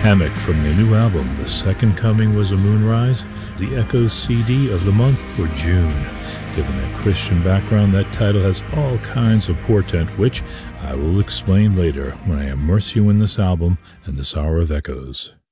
Hammock from their new album, The Second Coming Was a Moonrise, the Echoes CD of the month for June. Given their Christian background, that title has all kinds of portent, which I will explain later when I immerse you in this album and this hour of echoes.